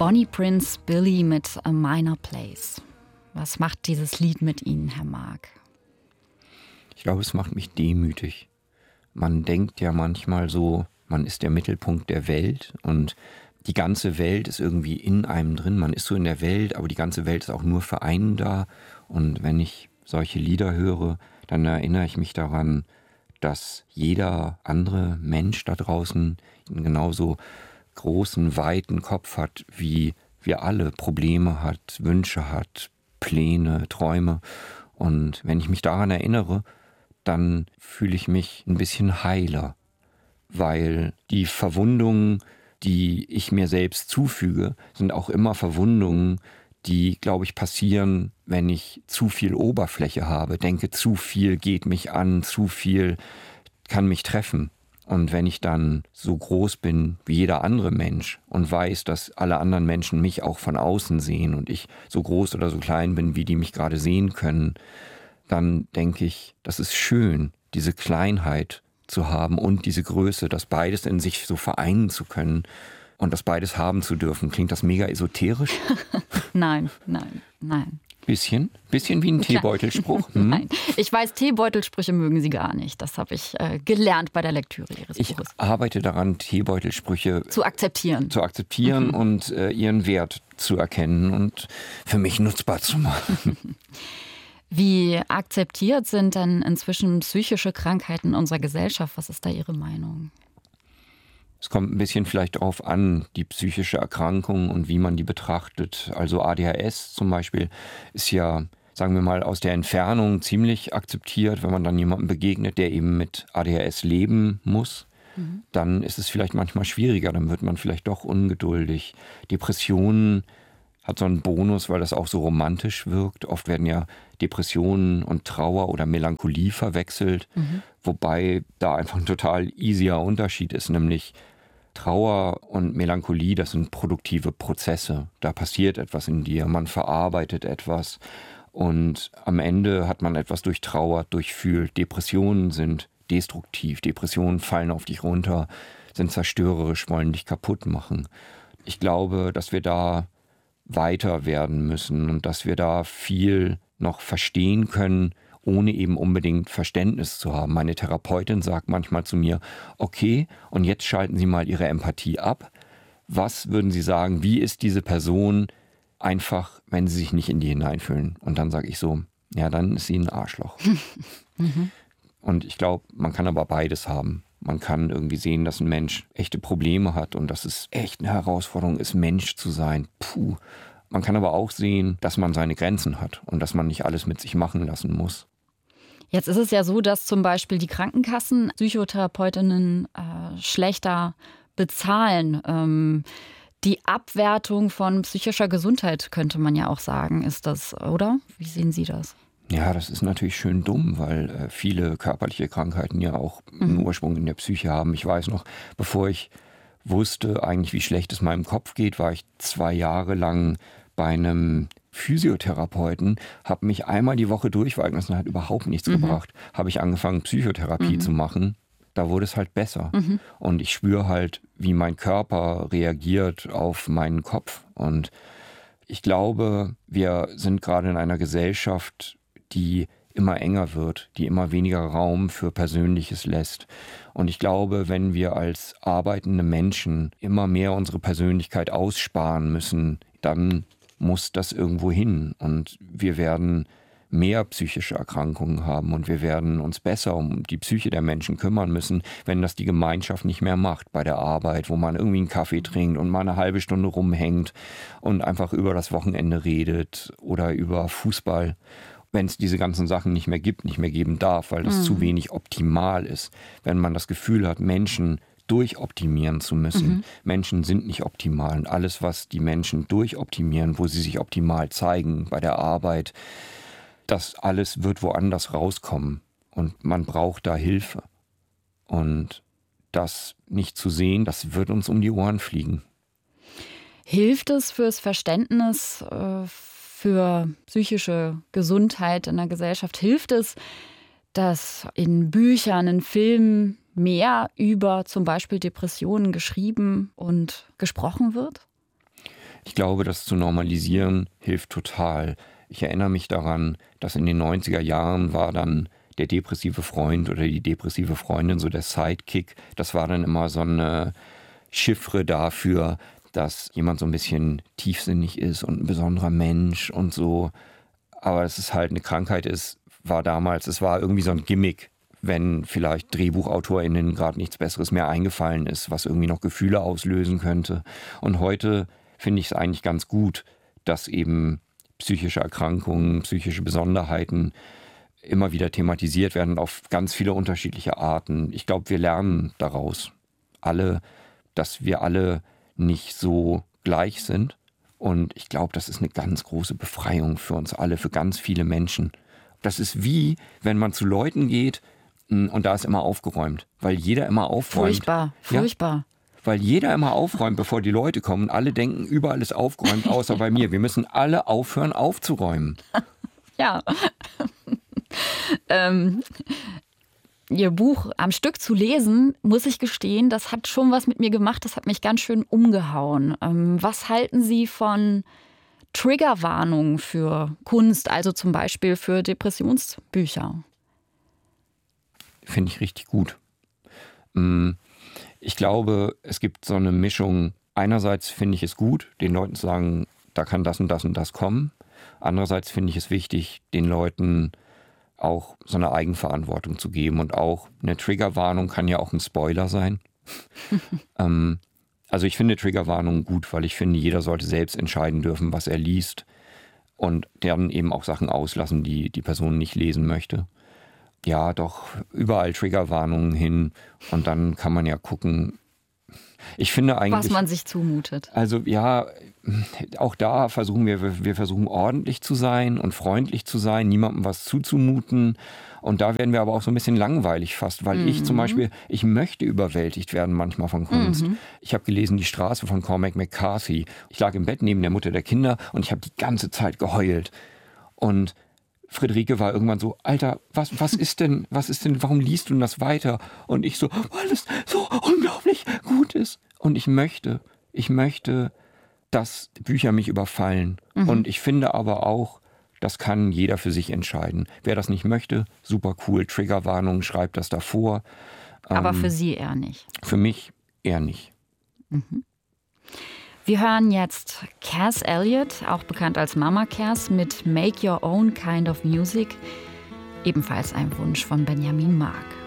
Bonnie Prince Billy mit A Minor Place. Was macht dieses Lied mit Ihnen, Herr Mark? Ich glaube, es macht mich demütig. Man denkt ja manchmal so, man ist der Mittelpunkt der Welt und die ganze Welt ist irgendwie in einem drin. Man ist so in der Welt, aber die ganze Welt ist auch nur für einen da. Und wenn ich solche Lieder höre, dann erinnere ich mich daran, dass jeder andere Mensch da draußen einen genauso großen, weiten Kopf hat, wie wir alle, Probleme hat, Wünsche hat, Pläne, Träume. Und wenn ich mich daran erinnere, dann fühle ich mich ein bisschen heiler, weil die Verwundungen, die ich mir selbst zufüge, sind auch immer Verwundungen, die, glaube ich, passieren, wenn ich zu viel Oberfläche habe, denke, zu viel geht mich an, zu viel kann mich treffen. Und wenn ich dann so groß bin wie jeder andere Mensch und weiß, dass alle anderen Menschen mich auch von außen sehen und ich so groß oder so klein bin, wie die mich gerade sehen können, dann denke ich, das ist schön, diese Kleinheit zu haben und diese Größe, das beides in sich so vereinen zu können und das beides haben zu dürfen. Klingt das mega esoterisch? Nein. Bisschen wie ein Teebeutelspruch. Nein, ich weiß, Teebeutelsprüche mögen Sie gar nicht. Das habe ich gelernt bei der Lektüre Ihres Buches. Ich arbeite daran, Teebeutelsprüche zu akzeptieren und ihren Wert zu erkennen und für mich nutzbar zu machen. Wie akzeptiert sind denn inzwischen psychische Krankheiten unserer Gesellschaft? Was ist da Ihre Meinung? Es kommt ein bisschen vielleicht darauf an, die psychische Erkrankung und wie man die betrachtet. Also ADHS zum Beispiel ist ja, sagen wir mal, aus der Entfernung ziemlich akzeptiert. Wenn man dann jemandem begegnet, der eben mit ADHS leben muss, dann ist es vielleicht manchmal schwieriger. Dann wird man vielleicht doch ungeduldig. Depressionen hat so einen Bonus, weil das auch so romantisch wirkt. Oft werden ja Depressionen und Trauer oder Melancholie verwechselt, wobei da einfach ein total easier Unterschied ist, nämlich Trauer und Melancholie, das sind produktive Prozesse. Da passiert etwas in dir, man verarbeitet etwas und am Ende hat man etwas durchtrauert, durchfühlt. Depressionen sind destruktiv, Depressionen fallen auf dich runter, sind zerstörerisch, wollen dich kaputt machen. Ich glaube, dass wir da weiter werden müssen und dass wir da viel noch verstehen können, ohne eben unbedingt Verständnis zu haben. Meine Therapeutin sagt manchmal zu mir, okay, und jetzt schalten Sie mal Ihre Empathie ab. Was würden Sie sagen, wie ist diese Person einfach, wenn Sie sich nicht in die hineinfühlen? Und dann sage ich so, ja, dann ist sie ein Arschloch. Und ich glaube, man kann aber beides haben. Man kann irgendwie sehen, dass ein Mensch echte Probleme hat und dass es echt eine Herausforderung ist, Mensch zu sein. Puh. Man kann aber auch sehen, dass man seine Grenzen hat und dass man nicht alles mit sich machen lassen muss. Jetzt ist es ja so, dass zum Beispiel die Krankenkassen Psychotherapeutinnen schlechter bezahlen. Die Abwertung von psychischer Gesundheit, könnte man ja auch sagen, ist das, oder? Wie sehen Sie das? Ja, das ist natürlich schön dumm, weil viele körperliche Krankheiten ja auch einen Ursprung in der Psyche haben. Ich weiß noch, bevor ich wusste eigentlich, wie schlecht es meinem Kopf geht, war ich 2 Jahre lang bei einem Physiotherapeuten, habe mich einmal die Woche durchweigen lassen, hat überhaupt nichts gebracht. Habe ich angefangen, Psychotherapie zu machen. Da wurde es halt besser. Und ich spüre halt, wie mein Körper reagiert auf meinen Kopf. Und ich glaube, wir sind gerade in einer Gesellschaft, die immer enger wird, die immer weniger Raum für Persönliches lässt. Und ich glaube, wenn wir als arbeitende Menschen immer mehr unsere Persönlichkeit aussparen müssen, dann muss das irgendwo hin. Und wir werden mehr psychische Erkrankungen haben und wir werden uns besser um die Psyche der Menschen kümmern müssen, wenn das die Gemeinschaft nicht mehr macht bei der Arbeit, wo man irgendwie einen Kaffee trinkt und mal eine halbe Stunde rumhängt und einfach über das Wochenende redet oder über Fußball. Wenn es diese ganzen Sachen nicht mehr gibt, nicht mehr geben darf, weil das zu wenig optimal ist. Wenn man das Gefühl hat, Menschen durchoptimieren zu müssen. Menschen sind nicht optimal und alles, was die Menschen durchoptimieren, wo sie sich optimal zeigen bei der Arbeit, das alles wird woanders rauskommen und man braucht da Hilfe. Und das nicht zu sehen, das wird uns um die Ohren fliegen. Hilft es fürs Verständnis für psychische Gesundheit in der Gesellschaft? Hilft es, dass in Büchern, in Filmen mehr über zum Beispiel Depressionen geschrieben und gesprochen wird? Ich glaube, das zu normalisieren hilft total. Ich erinnere mich daran, dass in den 90er Jahren war dann der depressive Freund oder die depressive Freundin so der Sidekick. Das war dann immer so eine Chiffre dafür, dass jemand so ein bisschen tiefsinnig ist und ein besonderer Mensch und so. Aber dass es halt eine Krankheit ist, war damals, es war irgendwie so ein Gimmick, wenn vielleicht DrehbuchautorInnen gerade nichts Besseres mehr eingefallen ist, was irgendwie noch Gefühle auslösen könnte. Und heute finde ich es eigentlich ganz gut, dass eben psychische Erkrankungen, psychische Besonderheiten immer wieder thematisiert werden auf ganz viele unterschiedliche Arten. Ich glaube, wir lernen daraus alle, dass wir alle nicht so gleich sind. Und ich glaube, das ist eine ganz große Befreiung für uns alle, für ganz viele Menschen. Das ist wie, wenn man zu Leuten geht und da ist immer aufgeräumt, weil jeder immer aufräumt. Furchtbar. Ja? Weil jeder immer aufräumt, bevor die Leute kommen. Alle denken, überall ist aufgeräumt, außer bei mir. Wir müssen alle aufhören, aufzuräumen. Ja. Ihr Buch am Stück zu lesen, muss ich gestehen, das hat schon was mit mir gemacht. Das hat mich ganz schön umgehauen. Was halten Sie von Triggerwarnungen für Kunst, also zum Beispiel für Depressionsbücher? Finde ich richtig gut. Ich glaube, es gibt so eine Mischung. Einerseits finde ich es gut, den Leuten zu sagen, da kann das und das und das kommen. Andererseits finde ich es wichtig, den Leuten auch so eine Eigenverantwortung zu geben. Und auch eine Triggerwarnung kann ja auch ein Spoiler sein. Also ich finde Triggerwarnungen gut, weil ich finde, jeder sollte selbst entscheiden dürfen, was er liest. Und dann eben auch Sachen auslassen, die die Person nicht lesen möchte. Ja, doch überall Triggerwarnungen hin. Und dann kann man ja gucken. Ich finde eigentlich, was man sich zumutet. Also ja, auch da versuchen wir versuchen ordentlich zu sein und freundlich zu sein, niemandem was zuzumuten. Und da werden wir aber auch so ein bisschen langweilig fast, weil ich zum Beispiel, ich möchte überwältigt werden manchmal von Kunst. Ich habe gelesen Die Straße von Cormac McCarthy. Ich lag im Bett neben der Mutter der Kinder und ich habe die ganze Zeit geheult. Und Friederike war irgendwann so, Alter, was ist denn, warum liest du das weiter? Und ich so, weil es so unglaublich gut ist. Und ich möchte, dass Bücher mich überfallen. Und ich finde aber auch, das kann jeder für sich entscheiden. Wer das nicht möchte, super cool, Triggerwarnung, schreibt das davor. Aber für Sie eher nicht? Für mich eher nicht. Wir hören jetzt Cass Elliot, auch bekannt als Mama Cass, mit Make Your Own Kind of Music. Ebenfalls ein Wunsch von Benjamin Mark.